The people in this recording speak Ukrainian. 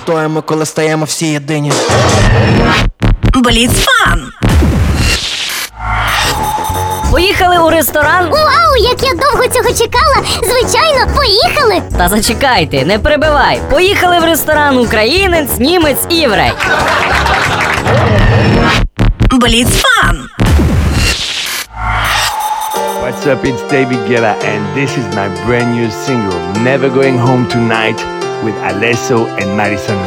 постоїмо, коли стаємо всі єдині. Бліцфан! Поїхали у ресторан? Вау, як я довго цього чекала! Звичайно, поїхали! Та зачекайте, не перебивай. Поїхали в ресторан українець, німець і єврей. Бліцфан! What's up, it's David Guetta and this is my brand new single, Never Going Home Tonight with Alesso and Madison